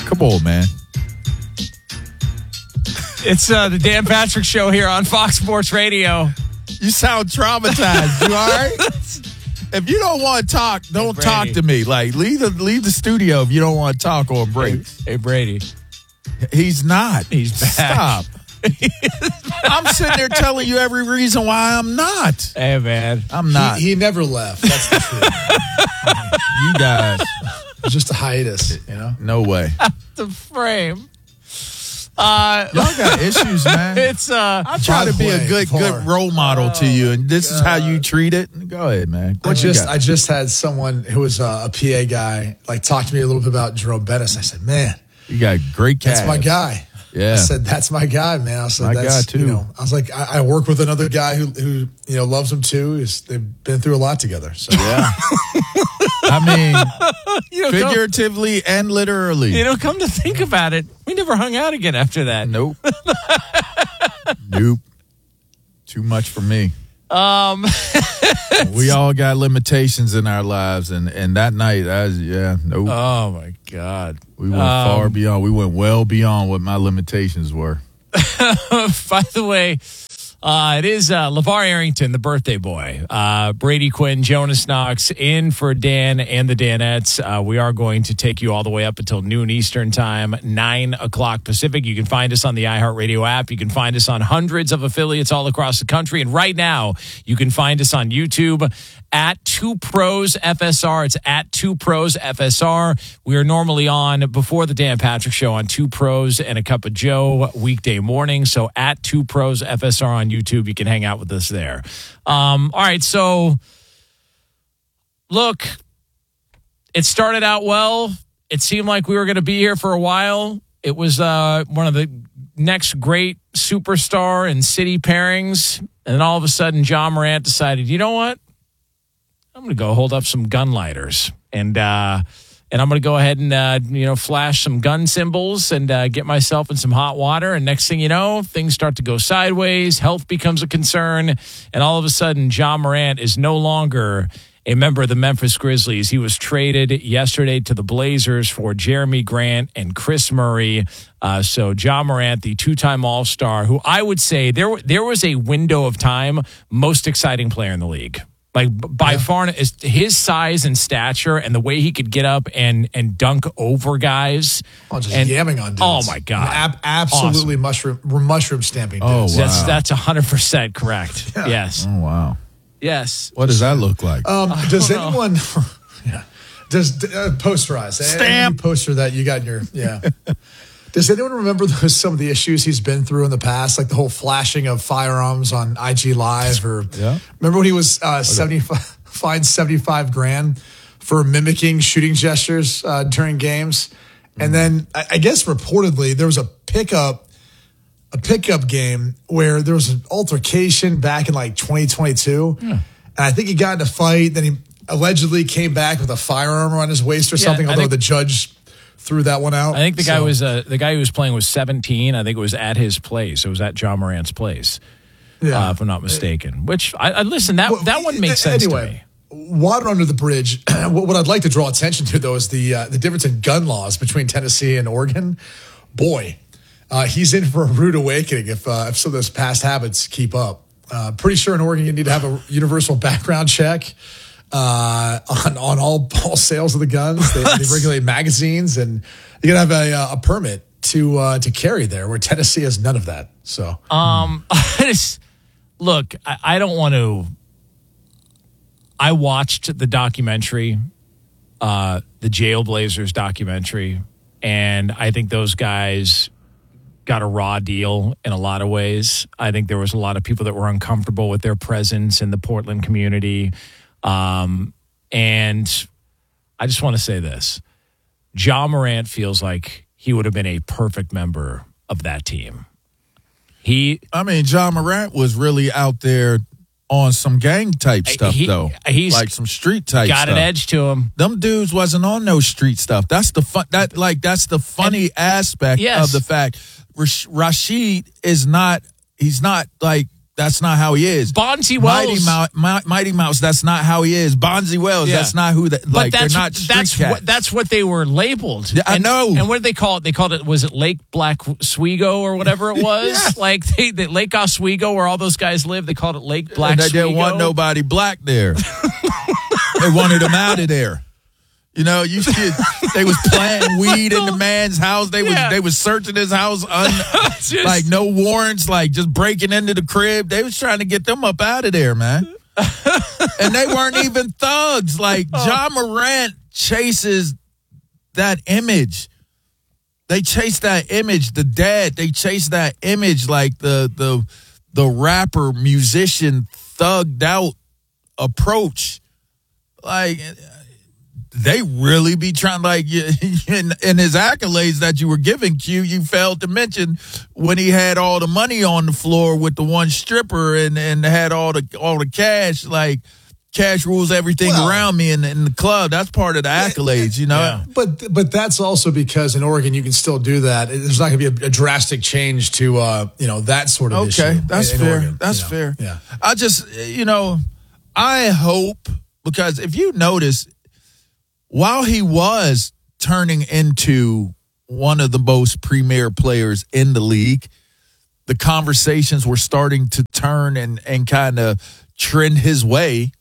Come on, man. It's the Dan Patrick Show here on Fox Sports Radio. You sound traumatized. You all right? If you don't want to talk, don't talk to me. Like, leave the studio if you don't want to talk on breaks. Hey, Brady. He's not. He's back. Stop. I'm sitting there telling you every reason why I'm not. Hey, man. I'm not. He never left. That's the truth. You guys. It's just a hiatus, you know? No way. The frame. Y'all got issues, man. It's I try to be a good role model to you, and this is how you treat it. Go ahead, man. I just had someone who was a PA guy like talk to me a little bit about Jerome Bettis. I said, man, you got great calves. That's my guy. Yeah. I said, that's my guy, man. I said, my that's guy too. You know, I was like, I work with another guy who loves him too. They've been through a lot together. So yeah. I mean, figuratively and literally. You know, come to think about it, we never hung out again after that. Nope. Nope. Too much for me. We all got limitations in our lives, and that night, nope. Oh my God. We went far beyond. We went well beyond what my limitations were. By the way, it is LeVar Arrington, the birthday boy. Brady Quinn, Jonas Knox, in for Dan and the Danettes. We are going to take you all the way up until noon Eastern time, 9 o'clock Pacific. You can find us on the iHeartRadio app. You can find us on hundreds of affiliates all across the country. And right now, you can find us on YouTube at 2Pros FSR. It's at 2Pros FSR. We are normally on before the Dan Patrick Show on 2Pros and a Cup of Joe weekday morning. So at 2Pros FSR on YouTube, you can hang out with us there. All right, so look, it started out well. It seemed like we were going to be here for a while. It was one of the next great superstar and city pairings. And then all of a sudden, Ja Morant decided, you know what? I'm going to go hold up some gun lighters. And I'm going to go ahead and, flash some gun symbols and get myself in some hot water. And next thing you know, things start to go sideways. Health becomes a concern. And all of a sudden, Ja Morant is no longer a member of the Memphis Grizzlies. He was traded yesterday to the Blazers for Jeremy Grant and Chris Murray. So Ja Morant, the two-time All-Star, who I would say there was a window of time, most exciting player in the league. Like by far, his size and stature and the way he could get up and dunk over guys. Oh, just yamming on dudes. Oh, my God. Absolutely awesome. mushroom stamping dudes. Oh, wow. That's 100% correct. Yeah. Yes. Oh, wow. Yes. What does that look like? Does anyone... Does posterize. Stamp. Any poster that you got in your... Yeah. Does anyone remember some of the issues he's been through in the past, like the whole flashing of firearms on IG Live? Or remember when he was fined $75,000 for mimicking shooting gestures during games? And then I guess reportedly there was a pickup game where there was an altercation back in like 2022, and I think he got in a fight. Then he allegedly came back with a firearm around his waist or something. Although the judge threw that one out. I think the guy was the guy who was playing was 17. I think it was at his place. It was at Ja Morant's place, if I'm not mistaken. Which I listen. That one makes sense to me. Water under the bridge. What I'd like to draw attention to though is the difference in gun laws between Tennessee and Oregon. Boy, he's in for a rude awakening if some of those past habits keep up. Pretty sure in Oregon you need to have a universal background check. On all sales of the guns. They regulate magazines, and you gotta have a permit to carry there, where Tennessee has none of that. So, look, I don't want to. I watched the documentary, the Jailblazers documentary, and I think those guys got a raw deal in a lot of ways. I think there was a lot of people that were uncomfortable with their presence in the Portland community. And I just want to say this. Ja Morant feels like he would have been a perfect member of that team. Ja Morant was really out there on some gang type stuff, though. He's like some street type stuff. Got an edge to him. Them dudes wasn't on no street stuff. That's the fun. That's the funny aspect of the fact. Rashid is not. He's not like That's not how he is. Bonzi Wells. Mighty Mouse, that's not how he is. Bonzi Wells, that's not who that. Like, they're not street cats. That's what they were labeled. Yeah, I know. And what did they call it? They called it, was it Lake Black Oswego or whatever it was? Yeah. Like the Lake Oswego where all those guys live, they called it Lake Black Oswego. They didn't want nobody black there. They wanted them out of there. You know, they was planting weed in the man's house. They was searching his house, like no warrants, like just breaking into the crib. They was trying to get them up out of there, man. And they weren't even thugs. Like Ja Morant chases that image. They chase that image. The dad, they chase that image, like the rapper, musician, thugged out approach. Like, they really be trying, like, in his accolades that you were giving, Q, you failed to mention when he had all the money on the floor with the one stripper and had all the cash, like, cash rules everything around me in the club. That's part of the accolades, you know? Yeah. But that's also because in Oregon you can still do that. There's not going to be a drastic change to, that sort of issue. Okay, that's fair. Oregon, that's fair. Yeah. I just, I hope, because if you notice, while he was turning into one of the most premier players in the league, the conversations were starting to turn and kind of trend his way.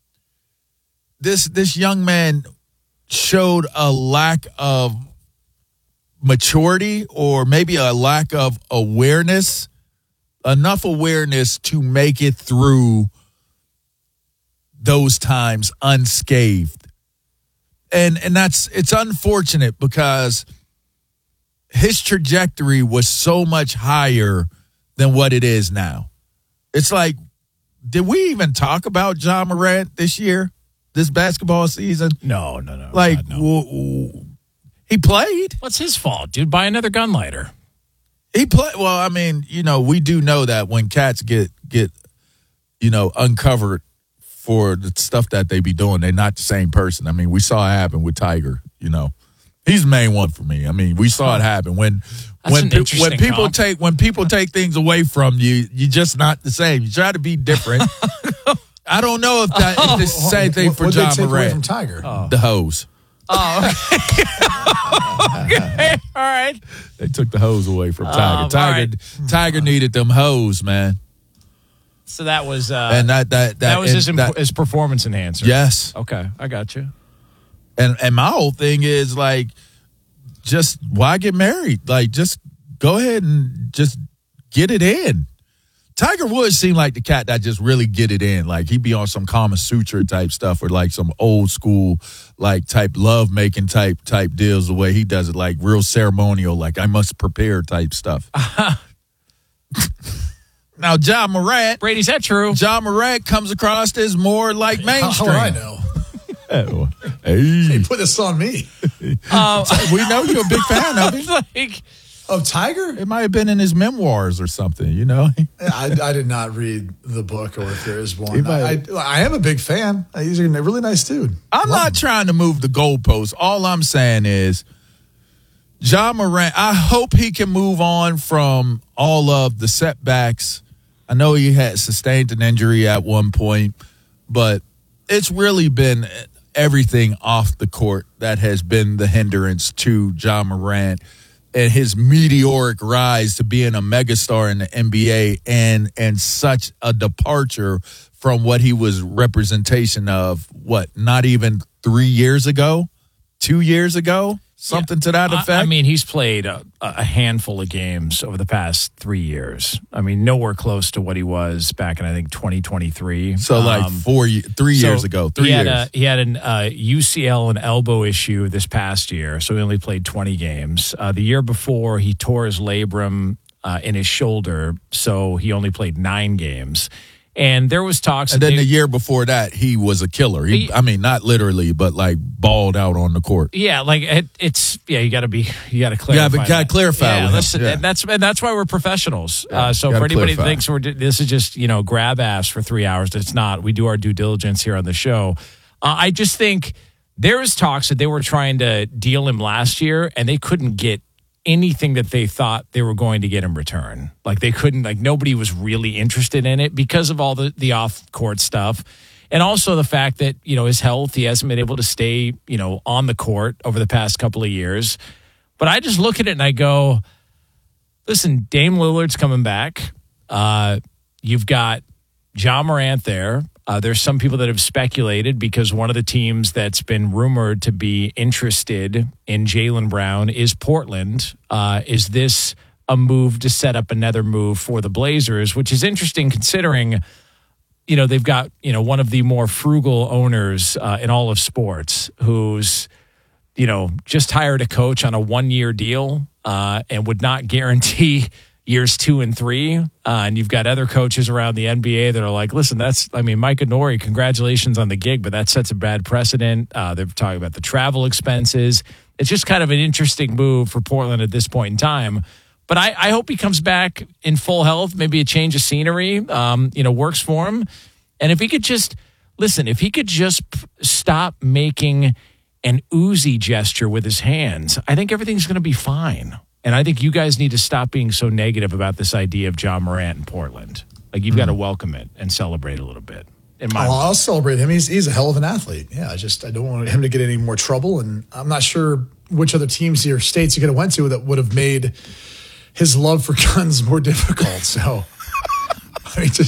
This young man showed a lack of maturity, or maybe a lack of awareness, enough awareness to make it through those times unscathed. And it's unfortunate because his trajectory was so much higher than what it is now. It's like, did we even talk about Ja Morant this year, this basketball season? No. Like, God, no. He played. What's his fault, dude? Buy another gun lighter. He played. Well, I mean, we do know that when cats get uncovered for the stuff that they be doing, they're not the same person. I mean, we saw it happen with Tiger. He's the main one for me. I mean, we saw it happen when people take things away from you. You're just not the same. You try to be different. I don't know if it's the same thing for Ja Morant. From Tiger? The hose. Okay. All right. They took the hose away from Tiger. Tiger needed them hose, man. So that was and that was his performance enhancer. Yes. Okay, I got you. And my whole thing is, like, just why get married? Like, just go ahead and just get it in. Tiger Woods seemed like the cat that just really get it in. Like, he'd be on some Kama Sutra type stuff, or like some old school, like, type love making type deals, the way he does it, like real ceremonial, like I must prepare type stuff. Now, Ja Morant. Brady, is that true? Ja Morant comes across as more like mainstream. How do I know? Hey. Put this on me. We know you're a big fan of him. Of Tiger? It might have been in his memoirs or something, I did not read the book, or if there is one. I am a big fan. He's a really nice dude. I'm not trying to move the goalposts. All I'm saying is, Ja Morant, I hope he can move on from all of the setbacks. I know he had sustained an injury at one point, but it's really been everything off the court that has been the hindrance to Ja Morant and his meteoric rise to being a megastar in the NBA, and such a departure from what he was representation of, not even 3 years ago, 2 years ago? Something to that effect? I mean, he's played a handful of games over the past 3 years. I mean, nowhere close to what he was back in, I think, 2023. So, 3 years ago. 3 years. He had an UCL and elbow issue this past year, so he only played 20 games. The year before, he tore his labrum in his shoulder, so he only played 9 games. And there was talks. And then the year before that, he was a killer. I mean, not literally, but like balled out on the court. Yeah, like it's you got to clarify. Yeah, but got to clarify. And that's why we're professionals. So for anybody that thinks this is just grab ass for 3 hours, it's not. We do our due diligence here on the show. I just think there was talks that they were trying to deal him last year, and they couldn't get anything that they thought they were going to get in return. Like they couldn't, like nobody was really interested in it because of all the off-court stuff. And also the fact that, his health, he hasn't been able to stay, on the court over the past couple of years. But I just look at it and I go, listen, Dame Lillard's coming back. You've got Ja Morant there. There's some people that have speculated because one of the teams that's been rumored to be interested in Jaylen Brown is Portland. Is this a move to set up another move for the Blazers, which is interesting considering, they've got, one of the more frugal owners in all of sports who's, just hired a coach on a 1-year deal and would not guarantee years 2 and 3. And you've got other coaches around the NBA that are like, listen, Micah Nori, congratulations on the gig, but that sets a bad precedent. They're talking about the travel expenses. It's just kind of an interesting move for Portland at this point in time. But I hope he comes back in full health, maybe a change of scenery, works for him. And if he could just stop making an Uzi gesture with his hands, I think everything's going to be fine. And I think you guys need to stop being so negative about this idea of Ja Morant in Portland. Like, you've got to welcome it and celebrate a little bit. I'll celebrate him. He's a hell of an athlete. Yeah, I don't want him to get any more trouble. And I'm not sure which other teams or states he could have went to that would have made his love for guns more difficult. So,